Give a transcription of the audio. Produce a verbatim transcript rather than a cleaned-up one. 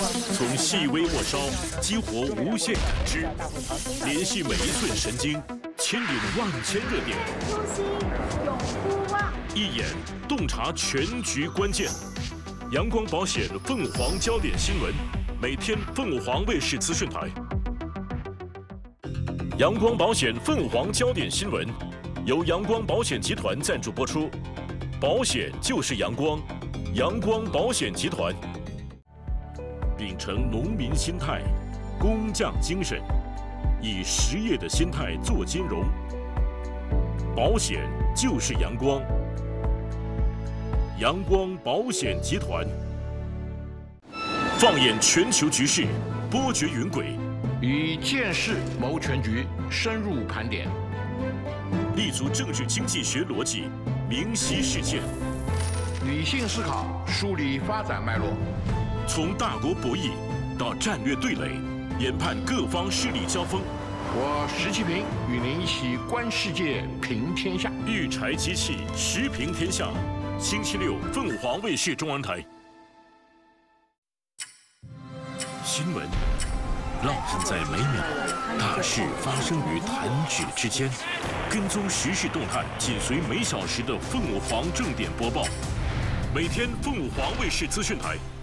从细微末梢激活无限感知，联系每一寸神经，牵引万千热点。 初心永不忘。 一眼洞察全局关键。阳光保险凤凰焦点新闻，每天凤凰卫视资讯台。阳光保险凤凰焦点新闻，由阳光保险集团赞助播出。保险就是阳光，阳光保险集团。秉承农民心态、工匠精神，以实业的心态做金融。保险就是阳光，阳光保险集团。放眼全球局势，波谲云诡， 以见识谋全局，深入盘点， 立足政治经济学逻辑，明晰事件， 理性思考，梳理发展脉络。 从大国博弈到战略对垒，研判各方势力交锋。 我石其平与您一起观世界，平天下。 育才机器，时平天下。星期六，凤凰卫视中文台。新闻浪漫在每秒，大事发生于弹指之间。跟踪时事动态，紧随每小时的凤凰正点播报。每天凤凰卫视资讯台